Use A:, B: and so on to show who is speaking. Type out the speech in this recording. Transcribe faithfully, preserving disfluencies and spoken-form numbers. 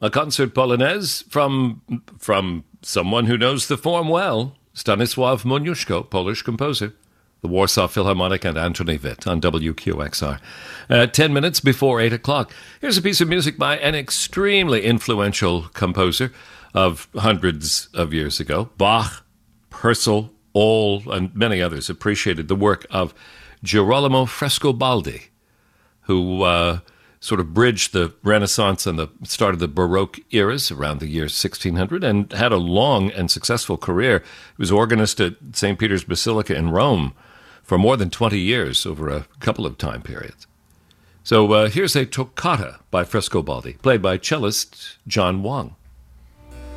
A: a concert polonaise from from someone who knows the form well, Stanisław Moniuszko, Polish composer. The Warsaw Philharmonic and Antoni Witt on W Q X R. Uh, ten minutes before eight o'clock. Here's a piece of music by an extremely influential composer of hundreds of years ago. Bach, Purcell, All, and many others appreciated the work of Girolamo Frescobaldi, who uh, sort of bridged the Renaissance and the start of the Baroque eras around the year sixteen hundred and had a long and successful career. He was organist at Saint Peter's Basilica in Rome for more than twenty years over a couple of time periods. So uh, here's a toccata by Frescobaldi, played by cellist John Wang.